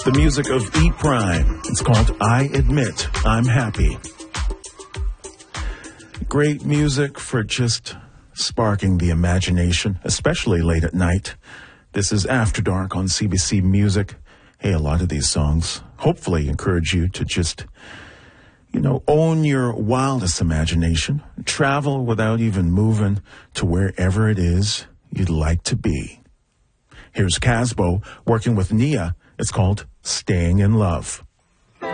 the music of E Prime. It's called I Admit I'm Happy. Great music for just sparking the imagination, especially late at night. This is After Dark on CBC Music. Hey, a lot of these songs hopefully encourage you to just, own your wildest imagination. Travel without even moving to wherever it is you'd like to be. Here's Casbo working with Nia. It's called Staying in Love.